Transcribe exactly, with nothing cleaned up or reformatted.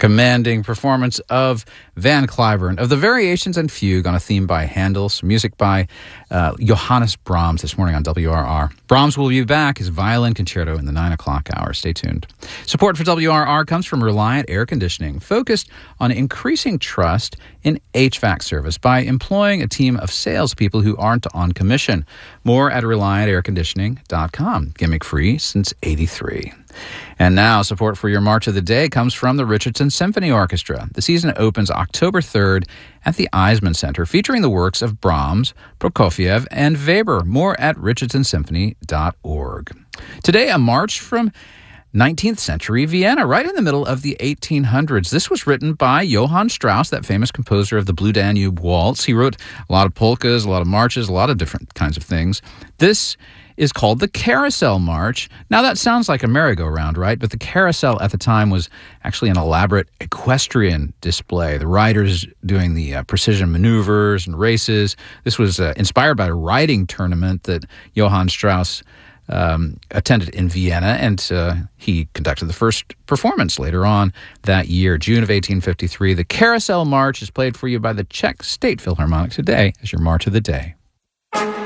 commanding performance of Van Cliburn of the Variations and Fugue on a theme by Handel, some music by uh, Johannes Brahms this morning on W R R. Brahms will be back, his violin concerto in the nine o'clock hour. Stay tuned. Support for W R R comes from Reliant Air Conditioning, focused on increasing trust in H V A C service by employing a team of salespeople who aren't on commission. More at reliant air conditioning dot com. Gimmick free since eighty-three. And now, support for your March of the Day comes from the Richardson Symphony Orchestra. The season opens October third at the Eisman Center, featuring the works of Brahms, Prokofiev, and Weber. More at richardson symphony dot org. Today, a march from nineteenth century Vienna, right in the middle of the eighteen hundreds. This was written by Johann Strauss, that famous composer of the Blue Danube Waltz. He wrote a lot of polkas, a lot of marches, a lot of different kinds of things. This is called the Carousel March. Now that sounds like a merry-go-round, right? But the carousel at the time was actually an elaborate equestrian display. The riders doing the uh, precision maneuvers and races. This was uh, inspired by a riding tournament that Johann Strauss um, attended in Vienna, and uh, he conducted the first performance later on that year, June of eighteen fifty-three. The Carousel March is played for you by the Czech State Philharmonic today as your March of the Day.